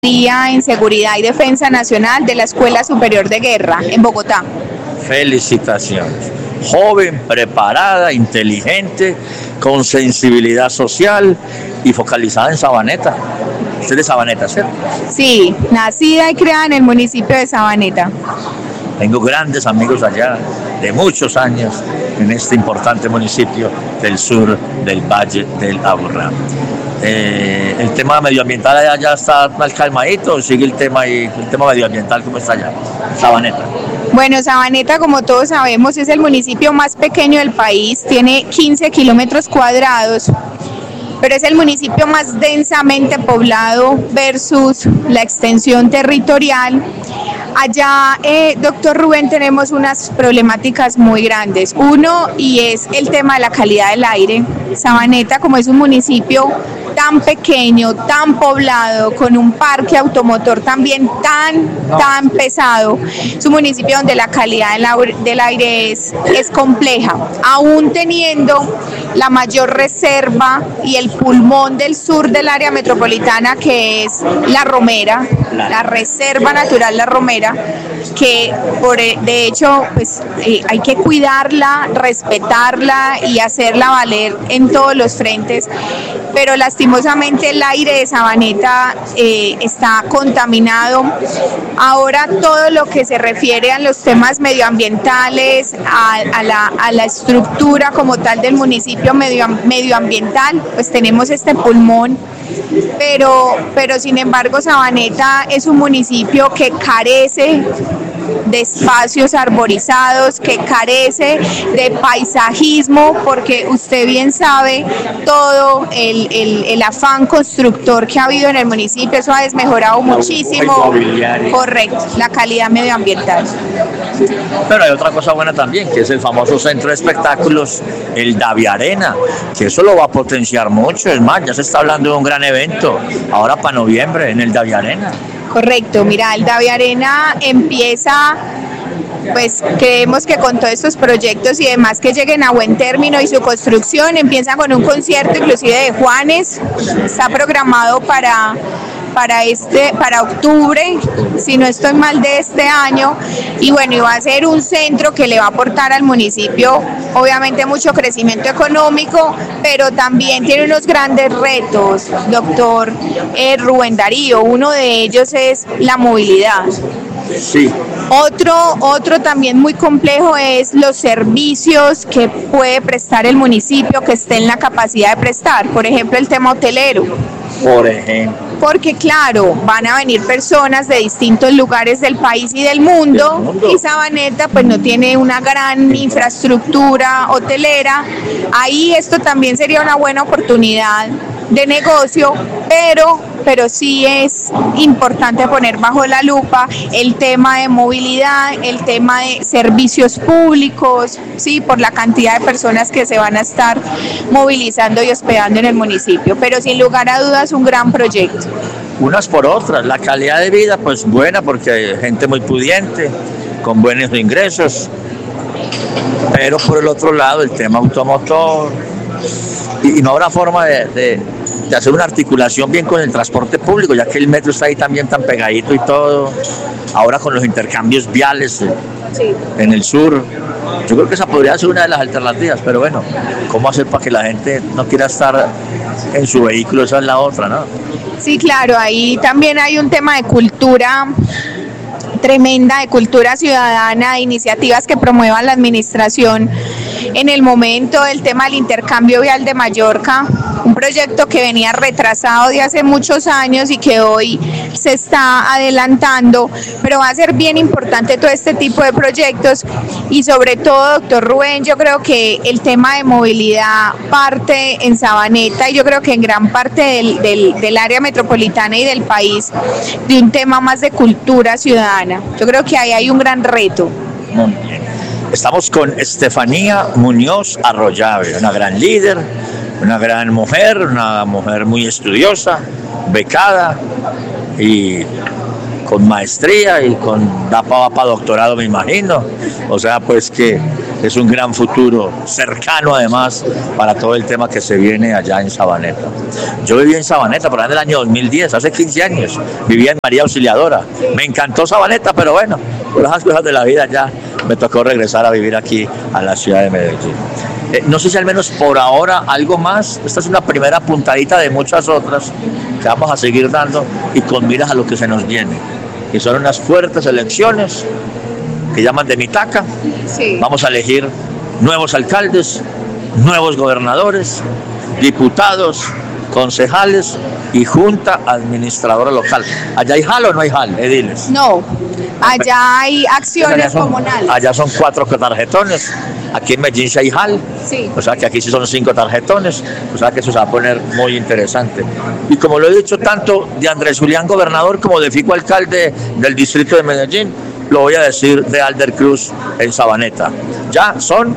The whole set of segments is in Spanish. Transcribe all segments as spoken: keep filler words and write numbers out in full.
Día en Seguridad y Defensa Nacional de la Escuela Superior de Guerra en Bogotá. Felicitaciones. Joven, preparada, inteligente, con sensibilidad social y focalizada en Sabaneta. Usted es de Sabaneta, ¿cierto? Sí, nacida y criada en el municipio de Sabaneta. Tengo grandes amigos allá de muchos años en este importante municipio del sur del Valle del Aburrá. Eh, el tema medioambiental allá ya está más calmadito, o sigue el tema ahí, el tema medioambiental, ¿cómo está allá? Sabaneta. Bueno, Sabaneta, como todos sabemos, es el municipio más pequeño del país, tiene quince kilómetros cuadrados, pero es el municipio más densamente poblado versus la extensión territorial. Allá, eh, doctor Rubén, tenemos unas problemáticas muy grandes. Uno, y es el tema de la calidad del aire. Sabaneta, como es un municipio tan pequeño, tan poblado, con un parque automotor también tan, tan pesado, es un municipio donde la calidad del aire es, es compleja, aún teniendo la mayor reserva y el pulmón del sur del área metropolitana, que es La Romera, la Reserva Natural La Romera, que por, de hecho pues, eh, hay que cuidarla, respetarla y hacerla valer en todos los frentes, pero lastimosamente el aire de Sabaneta eh, está contaminado. Ahora todo lo que se refiere a los temas medioambientales, a, a, la, a la estructura como tal del municipio medio, medioambiental, pues tenemos este pulmón. Pero, pero sin embargo Sabaneta es un municipio que carece de espacios arborizados, que carece de paisajismo, porque usted bien sabe todo el, el, el afán constructor que ha habido en el municipio, eso ha desmejorado muchísimo, correcto, la calidad medioambiental. Pero hay otra cosa buena también, que es el famoso centro de espectáculos, el Daviarena, que eso lo va a potenciar mucho. Es más, ya se está hablando de un gran evento ahora para noviembre en el Daviarena. Correcto, mira, el Daviarena empieza, pues creemos que con todos estos proyectos y demás que lleguen a buen término y su construcción, empieza con un concierto inclusive de Juanes, está programado para... para este para octubre, si no estoy mal, de este año, y bueno, y va a ser un centro que le va a aportar al municipio obviamente mucho crecimiento económico, pero también tiene unos grandes retos, doctor eh, Rubén Darío. Uno de ellos es la movilidad. Sí. Otro, otro también muy complejo es los servicios que puede prestar el municipio, que esté en la capacidad de prestar, por ejemplo el tema hotelero. Por ejemplo. Porque claro, van a venir personas de distintos lugares del país y del mundo, del mundo. Y Sabaneta pues no tiene una gran infraestructura hotelera. Ahí esto también sería una buena oportunidad de negocio, pero, pero sí es importante poner bajo la lupa el tema de movilidad, el tema de servicios públicos, sí, por la cantidad de personas que se van a estar movilizando y hospedando en el municipio, pero sin lugar a dudas un gran proyecto. Unas por otras, la calidad de vida pues buena porque hay gente muy pudiente, con buenos ingresos, pero por el otro lado el tema automotor, y, y no habrá forma de, de, de hacer una articulación bien con el transporte público, ya que el metro está ahí también tan pegadito y todo, ahora con los intercambios viales eh, sí. en el sur. Yo creo que esa podría ser una de las alternativas, pero bueno, ¿cómo hacer para que la gente no quiera estar en su vehículo? Esa es la otra, ¿no? Sí, claro, ahí también hay un tema de cultura tremenda, de cultura ciudadana, de iniciativas que promuevan la administración. En el momento del tema del intercambio vial de Mallorca, un proyecto que venía retrasado de hace muchos años y que hoy se está adelantando, pero va a ser bien importante todo este tipo de proyectos y sobre todo, doctor Rubén, yo creo que el tema de movilidad parte en Sabaneta y yo creo que en gran parte del, del, del área metropolitana y del país de un tema más de cultura ciudadana. Yo creo que ahí hay un gran reto. Muy bien. Estamos con Estefanía Muñoz Arroyave, una gran líder, una gran mujer, una mujer muy estudiosa, becada y con maestría y con da para doctorado, me imagino. O sea, pues que es un gran futuro, cercano además, para todo el tema que se viene allá en Sabaneta. Yo viví en Sabaneta por allá en el año dos mil diez, hace quince años, vivía en María Auxiliadora. Me encantó Sabaneta, pero bueno, por las cosas de la vida ya me tocó regresar a vivir aquí a la ciudad de Medellín. Eh, no sé si al menos por ahora algo más. Esta es una primera puntadita de muchas otras que vamos a seguir dando y con miras a lo que se nos viene. Y son unas fuertes elecciones que llaman de Mitaca. Sí. Vamos a elegir nuevos alcaldes, nuevos gobernadores, diputados, concejales y junta administradora local. ¿Allá hay jal o no hay jal, ediles? No, allá hay acciones allá son, comunales. Allá son cuatro tarjetones. Aquí en Medellín hay jal. Sí. O sea que aquí sí son cinco tarjetones. O sea que eso se va a poner muy interesante. Y como lo he dicho tanto de Andrés Julián gobernador como de Fico alcalde del distrito de Medellín, lo voy a decir de Alder Cruz en Sabaneta. Ya son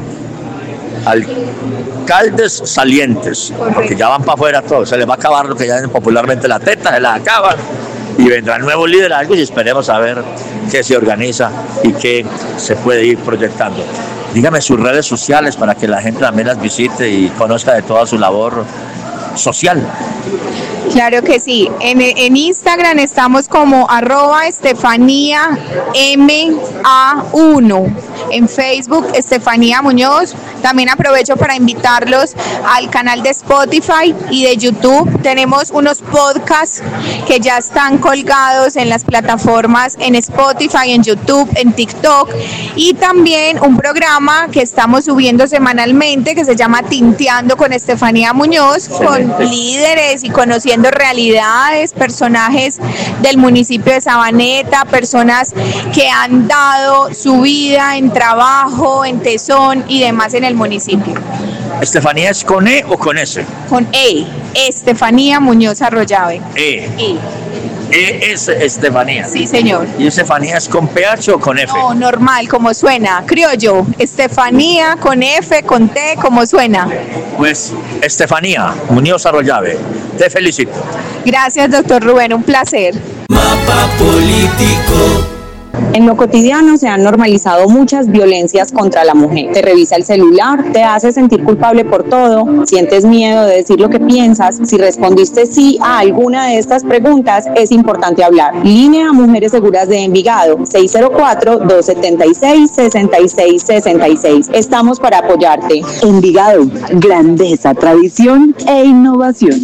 alcaldes salientes, porque ya van para afuera todos. Se les va a acabar lo que llaman popularmente la teta, se la acaban. Y vendrán nuevos liderazgos y esperemos a ver qué se organiza y qué se puede ir proyectando. Dígame sus redes sociales para que la gente también las visite y conozca de toda su labor social. Claro que sí. En, en Instagram estamos como arroba Estefanía M A uno. En Facebook, Estefanía Muñoz. También aprovecho para invitarlos al canal de Spotify y de YouTube. Tenemos unos podcasts que ya están colgados en las plataformas en Spotify, en YouTube, en TikTok. Y también un programa que estamos subiendo semanalmente que se llama Tinteando con Estefanía Muñoz, con líderes y conociendo realidades, personajes del municipio de Sabaneta, personas que han dado su vida en trabajo, en tesón y demás en el municipio. ¿Estefanía es con E o con S? Con E, Estefanía Muñoz Arroyave. E. E. E es Estefanía. Sí, señor. ¿Y Estefanía es con P H o con F? No, normal, como suena, criollo. Estefanía con F, con T, como suena. Pues Estefanía Muñoz Arroyave, te felicito. Gracias, doctor Rubén, un placer. Mapa político. En lo cotidiano se han normalizado muchas violencias contra la mujer. Te revisa el celular, te hace sentir culpable por todo, sientes miedo de decir lo que piensas. Si respondiste sí a alguna de estas preguntas, es importante hablar. Línea Mujeres Seguras de Envigado, seis cero cuatro, dos siete seis, seis seis seis seis. Estamos para apoyarte. Envigado, grandeza, tradición e innovación.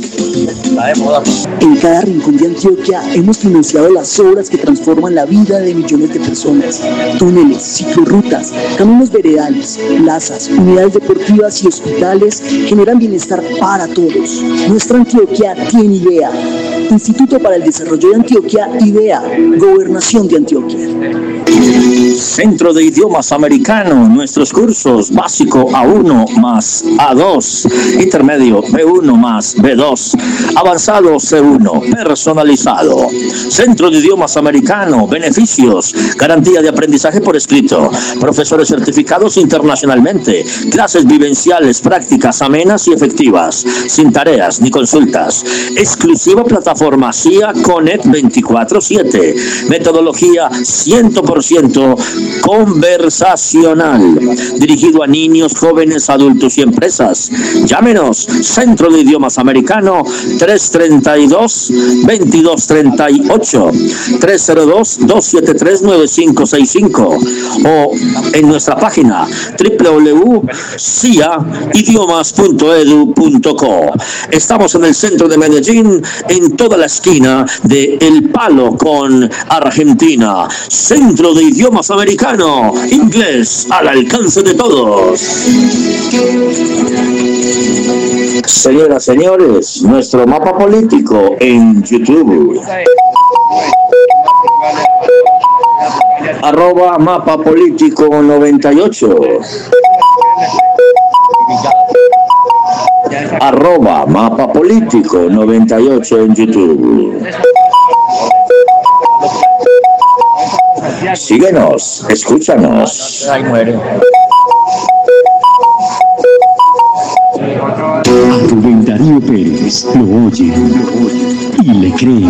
En cada rincón de Antioquia hemos financiado las obras que transforman la vida de millones de personas. Túneles, ciclorrutas, caminos veredales, plazas, unidades deportivas y hospitales generan bienestar para todos. Nuestra Antioquia tiene idea. Instituto para el Desarrollo de Antioquia, IDEA, Gobernación de Antioquia. Centro de Idiomas Americano, nuestros cursos básico A uno más A dos, intermedio B uno más B dos, avanzado C uno, personalizado. Centro de Idiomas Americano, beneficios, garantía de aprendizaje por escrito, profesores certificados internacionalmente, clases vivenciales, prácticas amenas y efectivas, sin tareas ni consultas, exclusiva plataforma C I A Connect veinticuatro siete, metodología cien por ciento conversacional, dirigido a niños, jóvenes, adultos y empresas. Llámenos, Centro de Idiomas Americano, tres treinta y dos, veintidós treinta y ocho, tres cero dos, dos siete tres, nueve cinco seis cinco, o en nuestra página doble u doble u doble u punto c i a idiomas punto e d u punto co. Estamos en el centro de Medellín, en toda la esquina de El Palo con Argentina. Centro de Idiomas Americano, inglés al alcance de todos. Señoras, señores, nuestro mapa político en YouTube. Arroba mapa político noventa y ocho. Arroba mapa político noventa y ocho en YouTube. Síguenos, escúchanos. Rubén Darío Pérez lo oye, lo oye y le cree.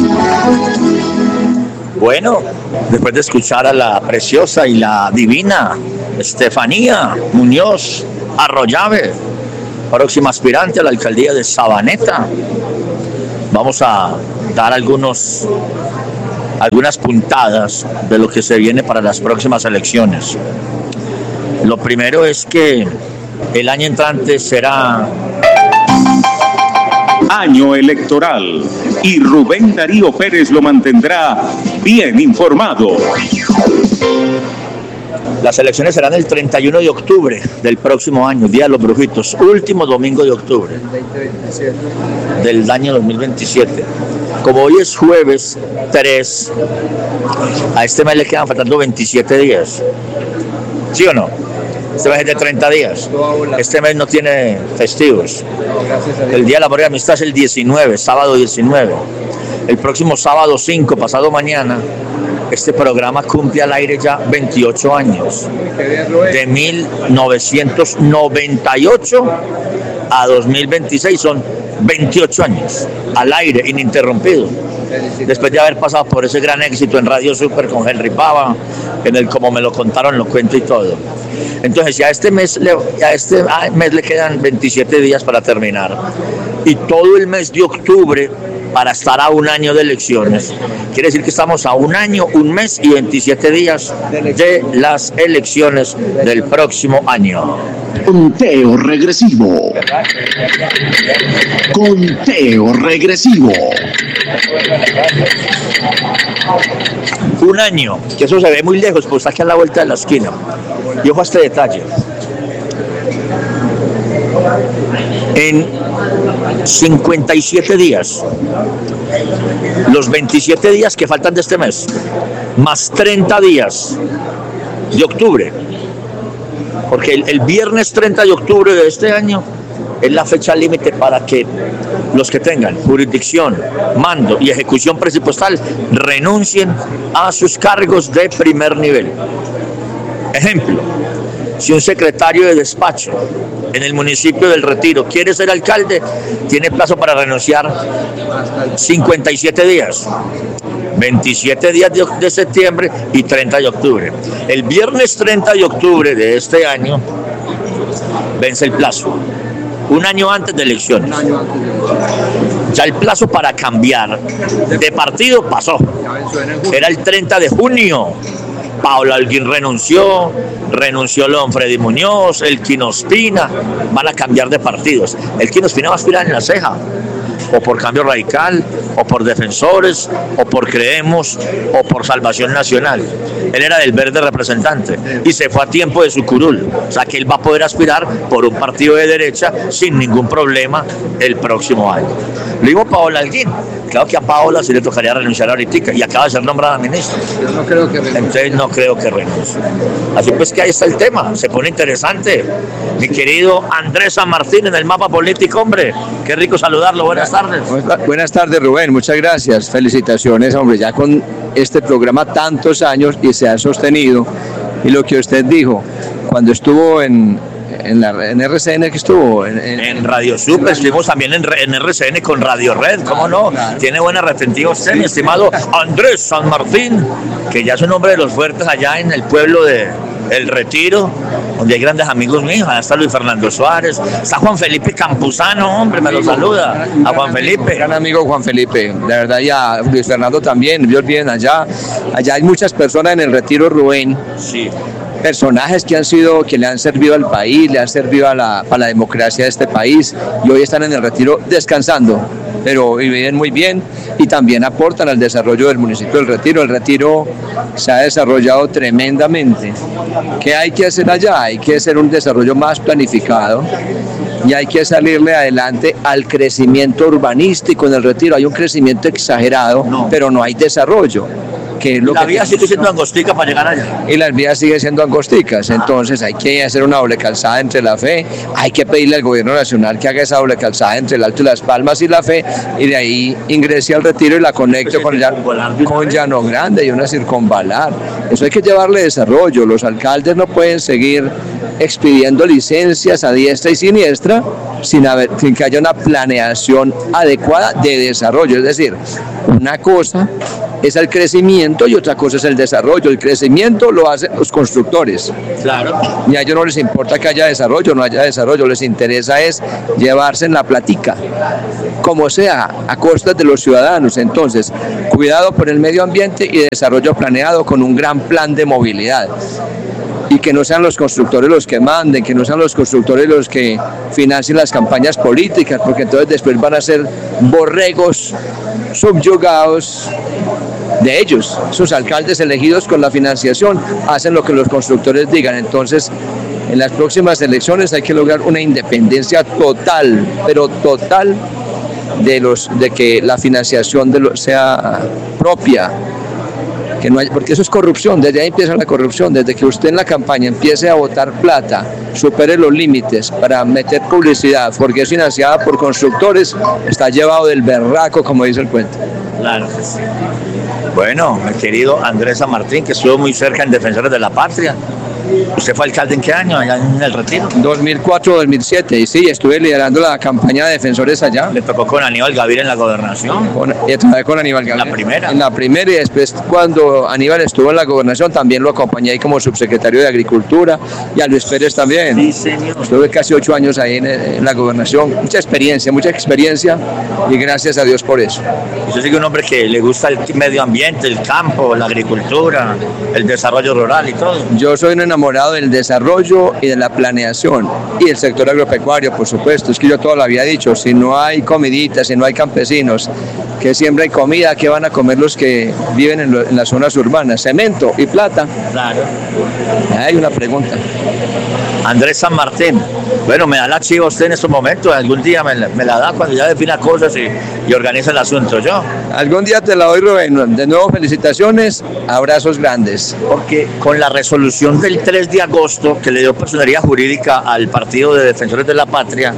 Bueno, después de escuchar a la preciosa y la divina Estefanía Muñoz Arroyave, próxima aspirante a la alcaldía de Sabaneta. Vamos a dar algunos, algunas puntadas de lo que se viene para las próximas elecciones. Lo primero es que el año entrante será año electoral y Rubén Darío Pérez lo mantendrá bien informado. Las elecciones serán el treinta y uno de octubre del próximo año, Día de los Brujitos, último domingo de octubre del año dos mil veintisiete. Como hoy es jueves tres, a este mes le quedan faltando veintisiete días. ¿Sí o no? Este mes es de treinta días. Este mes no tiene festivos. El Día del Amor y la Amistad es el diecinueve, sábado diecinueve. El próximo sábado cinco, pasado mañana, este programa cumple al aire ya veintiocho años. De mil novecientos noventa y ocho a dos mil veintiséis son veintiocho años al aire, ininterrumpido. Después de haber pasado por ese gran éxito en Radio Super con Henry Pava, en el Como Me Lo Contaron, Lo Cuento y todo. Entonces ya este mes le, a este mes le quedan veintisiete días para terminar. Y todo el mes de octubre para estar a un año de elecciones. Quiere decir que estamos a un año, un mes y veintisiete días de las elecciones del próximo año. Conteo regresivo. Conteo regresivo. Un año, que eso se ve muy lejos, pues está aquí a la vuelta de la esquina. Y ojo a este detalle. En cincuenta y siete días, los veintisiete días que faltan de este mes, más treinta días de octubre, porque el, el viernes treinta de octubre de este año es la fecha límite para que los que tengan jurisdicción, mando y ejecución presupuestal renuncien a sus cargos de primer nivel. Ejemplo, si un secretario de despacho en el municipio del Retiro quiere ser alcalde, tiene plazo para renunciar cincuenta y siete días, veintisiete días de, de septiembre y treinta de octubre. El viernes treinta de octubre de este año vence el plazo, un año antes de elecciones. Ya el plazo para cambiar de partido pasó, era el treinta de junio. Paula Alguín renunció, renunció León Freddy Muñoz, Elkin Ospina, van a cambiar de partidos. Elkin Ospina va a aspirar en La Ceja, o por Cambio Radical, o por Defensores, o por Creemos, o por Salvación Nacional. Él era del Verde Representante y se fue a tiempo de su curul. O sea que él va a poder aspirar por un partido de derecha sin ningún problema el próximo año. Lo digo Paola Alguín. Claro que a Paola sí le tocaría renunciar ahorita y acaba de ser nombrada ministra. Yo no creo que renuncie. Entonces no creo que renuncie. Así pues que ahí está el tema, se pone interesante. Mi querido Andrés San Martín en el mapa político, hombre. Qué rico saludarlo, buenas tardes. Buenas tardes, Rubén, muchas gracias. Felicitaciones, hombre, ya con este programa tantos años y se ha sostenido. Y lo que usted dijo, cuando estuvo en... En, la, en R C N que estuvo en, en, en Radio Super, en estuvimos también en, en R C N con Radio Red, ¿cómo no? Claro. Tiene buena retentiva usted, sí, mi estimado Andrés San Martín, que ya es un hombre de los fuertes allá en el pueblo de El Retiro, donde hay grandes amigos míos. Allá está Luis Fernando Suárez, está Juan Felipe Campuzano, hombre, me lo saluda, a Juan Felipe. Gran amigo Juan Felipe, de verdad, ya Luis Fernando también, Dios bien allá, allá hay muchas personas en El Retiro, Rubén. Sí. Personajes que han sido, que le han servido al país, le han servido a la, a la democracia de este país y hoy están en El Retiro descansando, pero viven muy bien y también aportan al desarrollo del municipio del Retiro. El Retiro se ha desarrollado tremendamente. ¿Qué hay que hacer allá? Hay que hacer un desarrollo más planificado y hay que salirle adelante al crecimiento urbanístico en El Retiro. Hay un crecimiento exagerado, no. pero no hay desarrollo. Que lo la que vía sigue siendo angostica para llegar allá. Y las vías siguen siendo angosticas, entonces hay que hacer una doble calzada entre La Fe, hay que pedirle al gobierno nacional que haga esa doble calzada entre el Alto y Las Palmas y La Fe, y de ahí ingrese al Retiro y la conecte con, ya, con Llano Grande y una circunvalar. Eso hay que llevarle desarrollo. Los alcaldes no pueden seguir expidiendo licencias a diestra y siniestra sin, haber, sin que haya una planeación adecuada de desarrollo. Es decir, una cosa es el crecimiento y otra cosa es el desarrollo. El crecimiento lo hacen los constructores. Claro. Y a ellos no les importa que haya desarrollo o no haya desarrollo, les interesa es llevarse en la platica, como sea, a costa de los ciudadanos. Entonces, cuidado por el medio ambiente y desarrollo planeado con un gran plan de movilidad. Y que no sean los constructores los que manden, que no sean los constructores los que financien las campañas políticas, porque entonces después van a ser borregos subyugados de ellos. Sus alcaldes elegidos con la financiación hacen lo que los constructores digan. Entonces, en las próximas elecciones hay que lograr una independencia total, pero total, de los de que la financiación de lo, sea propia. Que no hay, porque eso es corrupción, desde ahí empieza la corrupción, desde que usted en la campaña empiece a botar plata, supere los límites para meter publicidad, porque es financiada por constructores, está llevado del berraco, como dice el cuento. Claro que sí. Bueno, mi querido Andrés San Martín, que estuvo muy cerca en Defensores de la Patria. ¿Usted fue alcalde en qué año, allá en el Retiro? dos mil cuatro dos mil siete, y sí, estuve liderando la campaña de defensores allá. ¿Le tocó con Aníbal Gaviria en la gobernación? Con, y trabajé con Aníbal Gaviria. ¿En la primera? En la primera, y después cuando Aníbal estuvo en la gobernación también lo acompañé ahí como subsecretario de Agricultura, y a Luis Pérez también. Sí, señor. Estuve casi ocho años ahí en, en la gobernación. Mucha experiencia, mucha experiencia, y gracias a Dios por eso. Usted sigue un hombre que le gusta el medio ambiente, el campo, la agricultura, el desarrollo rural y todo. Yo soy un enamorado del desarrollo y de la planeación y el sector agropecuario, por supuesto. Es que yo toda la vida he dicho, si no hay comiditas, si no hay campesinos que siembran comida, ¿qué van a comer los que viven en, lo, en las zonas urbanas? Cemento y plata. Claro. Hay una pregunta. Andrés San Martín, bueno, me da la chiva usted en estos momentos, algún día me la, me la da cuando ya defina cosas y, y organiza el asunto, ¿yo? Algún día te la doy, Rubén. De nuevo, felicitaciones, abrazos grandes. Porque con la resolución del tres de agosto que le dio personería jurídica al Partido de Defensores de la Patria,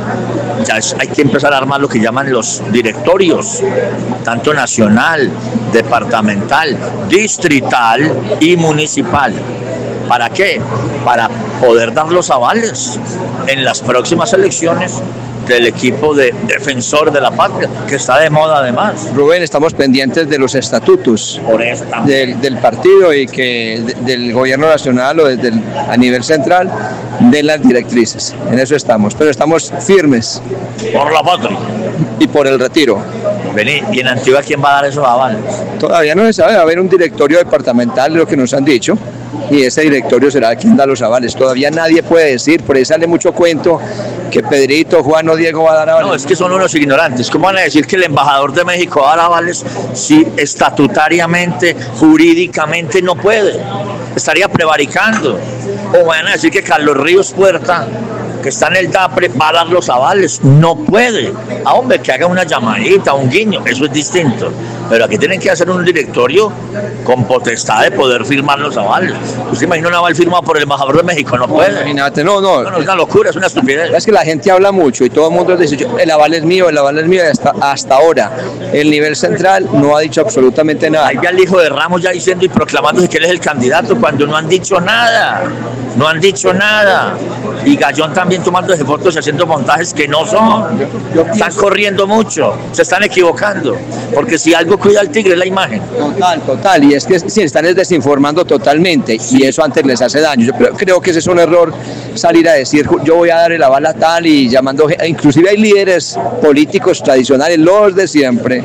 ya es, hay que empezar a armar lo que llaman los directorios, tanto nacional, departamental, distrital y municipal. ¿Para qué? Para poder dar los avales en las próximas elecciones del equipo de Defensor de la Patria, que está de moda además. Rubén, estamos pendientes de los estatutos Por eso del, del partido y que de, del gobierno nacional o desde el, a nivel central de las directrices. En eso estamos, pero estamos firmes. Por la patria. Y por el retiro. Vení, ¿y en Antigua quién va a dar esos avales? Todavía no se sabe, va a haber un directorio departamental, lo que nos han dicho, y ese directorio será quien da los avales. Todavía nadie puede decir, por ahí sale mucho cuento que Pedrito, Juan o Diego va a dar avales. No, es que son unos ignorantes. ¿Cómo van a decir que el embajador de México va a dar avales si estatutariamente, jurídicamente no puede? Estaría prevaricando. O van a decir que Carlos Ríos Puerta, que está en el DAPRE, va a dar los avales. No puede. Ah, hombre, que haga una llamadita, un guiño, eso es distinto. Pero aquí tienen que hacer un directorio con potestad de poder firmar los avales. ¿Usted imagina un aval firmado por el embajador de México? No puede. Imagínate, no, no. Bueno, es una locura, es una estupidez. Es que la gente habla mucho y todo el mundo dice, el aval es mío, el aval es mío, y hasta, hasta ahora el nivel central no ha dicho absolutamente nada. Ahí ya el hijo de Ramos ya diciendo y proclamándose que él es el candidato cuando no han dicho nada. No han dicho nada. Y Gallón también tomándose fotos y haciendo montajes que no son. Están corriendo mucho, se están equivocando. Porque si algo cuida al tigre es la imagen. Total, total. Y es que sí, están desinformando totalmente. Y eso antes les hace daño. Yo creo, creo que ese es un error, salir a decir yo voy a dar el aval a tal y llamando. Inclusive hay líderes políticos tradicionales, los de siempre,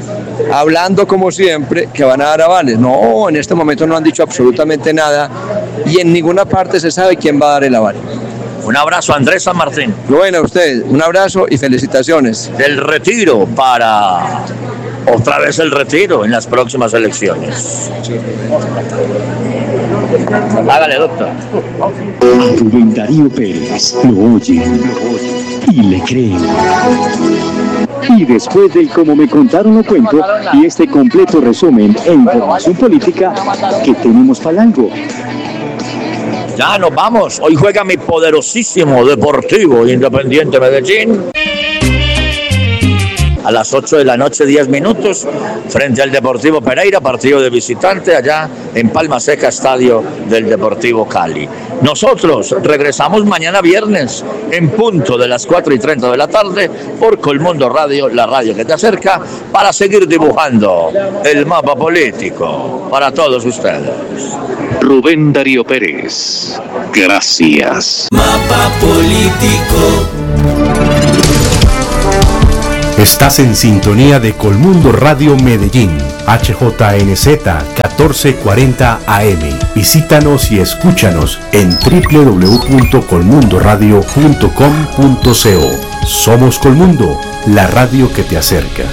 hablando como siempre que van a dar avales. No, en este momento no han dicho absolutamente nada y en ninguna parte se sabe quién va a dar el aval. Un abrazo a Andrés San Martín. Bueno, a usted, un abrazo y felicitaciones. Del Retiro para otra vez el Retiro en las próximas elecciones. Hágale, doctor. A Rubén Darío Pérez lo oyen, lo oyen y le creen. Y después del Como me contaron lo cuento y este completo resumen e información política que tenemos para algo. Ya nos vamos. Hoy juega mi poderosísimo Deportivo Independiente Medellín. a las ocho de la noche, diez minutos, frente al Deportivo Pereira, partido de visitante allá en Palma Seca, estadio del Deportivo Cali. Nosotros regresamos mañana viernes en punto de las cuatro y treinta de la tarde por Colmundo Radio, la radio que te acerca, para seguir dibujando el mapa político para todos ustedes. Rubén Darío Pérez, gracias. Mapa político. Estás en sintonía de Colmundo Radio Medellín, H J N Z catorce cuarenta A M. Visítanos y escúchanos en doble u doble u doble u punto colmundo radio punto com punto co. Somos Colmundo, la radio que te acerca.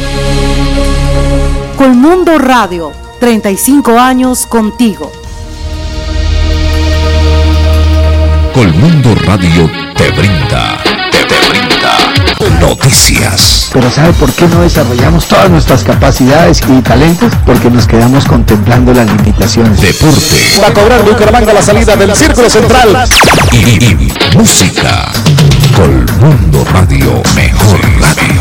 Colmundo Radio, treinta y cinco años contigo. Colmundo Radio te brinda, te, te brinda noticias. Pero ¿sabe por qué no desarrollamos todas nuestras capacidades y talentos? Porque nos quedamos contemplando las limitaciones. Deporte. Va a cobrar Bucaramanga la salida del Círculo Central. Y, y, y música. Colmundo Radio, mejor radio.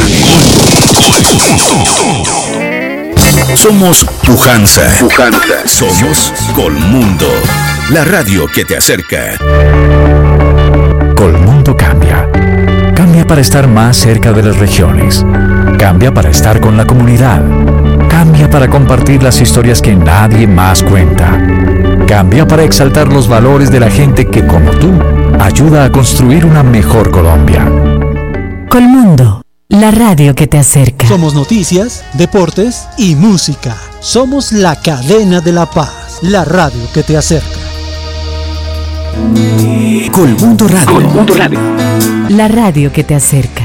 Colmundo. Somos Pujanza. Pujanza. Somos Colmundo, la radio que te acerca. Colmundo cambia. Cambia para estar más cerca de las regiones. Cambia para estar con la comunidad. Cambia para compartir las historias que nadie más cuenta. Cambia para exaltar los valores de la gente que, como tú, ayuda a construir una mejor Colombia. Colmundo, la radio que te acerca. Somos noticias, deportes y música. Somos la cadena de la paz, la radio que te acerca. Colmundo Radio. Colmundo Radio. La radio que te acerca.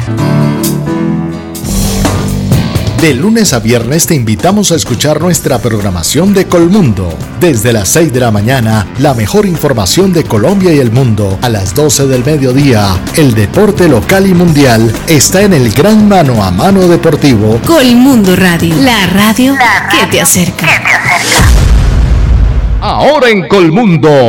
De lunes a viernes te invitamos a escuchar nuestra programación de Colmundo. Desde las seis de la mañana, la mejor información de Colombia y el mundo. A las doce del mediodía, el deporte local y mundial está en el gran mano a mano deportivo. Colmundo Radio, la radio, la radio que te acerca. Ahora en Colmundo.